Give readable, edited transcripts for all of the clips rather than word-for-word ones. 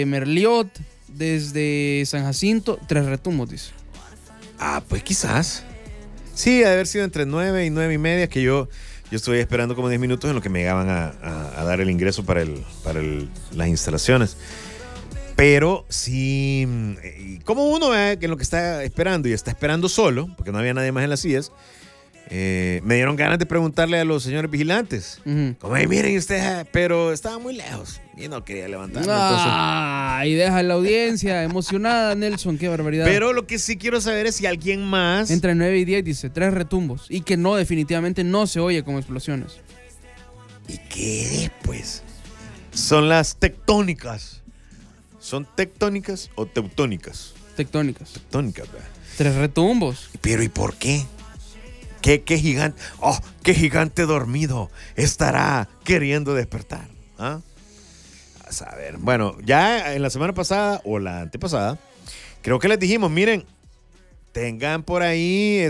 Merliot, desde San Jacinto, 3 retumbos, dice. Ah, pues quizás. Sí, debe haber sido entre 9 y 9 y media, que yo estoy esperando como 10 minutos en lo que me llegaban a dar el ingreso para las instalaciones. Pero sí, como uno ve que en lo que está esperando y está esperando solo, porque no había nadie más en las sillas, me dieron ganas de preguntarle a los señores vigilantes. Como, miren ustedes, pero estaba muy lejos y no quería levantarme. Y deja la audiencia emocionada, Nelson, qué barbaridad. Pero lo que sí quiero saber es si alguien más... Entre 9 y 10, dice, 3 retumbos. Y que no, definitivamente no se oye como explosiones. ¿Y qué, pues? Son las tectónicas. ¿Son tectónicas o teutónicas? Tectónicas. Tectónicas, ¿verdad? 3 retumbos. Pero ¿y por qué? ¿Qué gigante? ¡Oh, qué gigante dormido estará queriendo despertar! ¿Ah? A saber. Bueno, ya en la semana pasada o la antepasada, creo que les dijimos, miren, tengan por ahí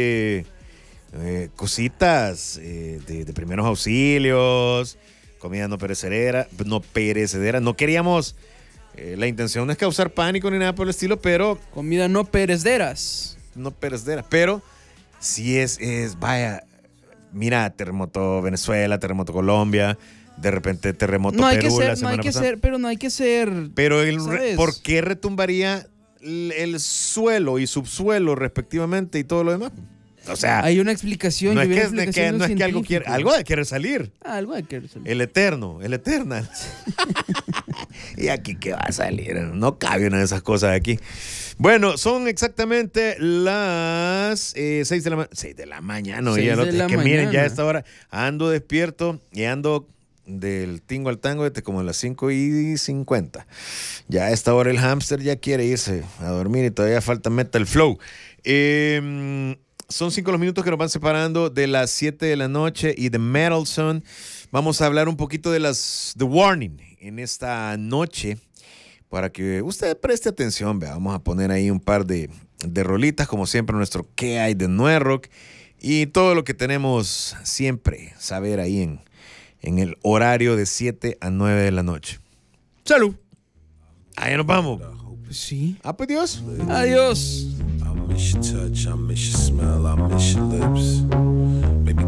cositas de primeros auxilios, comida no perecedera. No queríamos... la intención no es causar pánico ni nada por el estilo, pero... Comida no perecederas. No perecederas, pero sí vaya, mira, terremoto Venezuela, terremoto Colombia, de repente terremoto Perú la semana pasada. No hay que ser... Pero ¿por qué retumbaría el suelo y subsuelo respectivamente y todo lo demás? O sea, hay una explicación. No es que algo de querer salir. Algo de querer salir. El eternal. ¿Y aquí qué va a salir? No cabe una de esas cosas aquí. Bueno, son exactamente las 6 de la mañana. Miren, ya a esta hora ando despierto y ando del tingo al tango desde como las 5:50. Ya a esta hora el hámster ya quiere irse a dormir y todavía falta Metal Flow. Son 5 los minutos que nos van separando de las 7 de la noche y de Metal Sun. Vamos a hablar un poquito de The Warning en esta noche para que usted preste atención. Vamos a poner ahí un par de rolitas, como siempre, nuestro ¿Qué hay de Nueva Rock? Y todo lo que tenemos siempre saber ahí en el horario de 7 a 9 de la noche. ¡Salud! Ahí nos vamos. Sí. Pues Dios. Adiós. I miss your touch, I miss your smell, I miss your lips. Baby